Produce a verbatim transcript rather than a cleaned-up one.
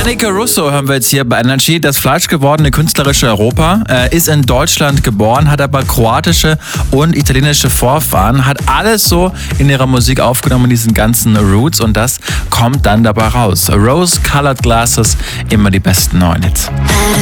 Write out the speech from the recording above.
Danny Caruso hören wir jetzt hier bei Energy. Das fleischgewordene künstlerische Europa äh, ist in Deutschland geboren, hat aber kroatische und italienische Vorfahren, hat alles so in ihrer Musik aufgenommen, diesen ganzen Roots, und das kommt dann dabei raus. Rose Colored Glasses, immer die besten neuen Hits.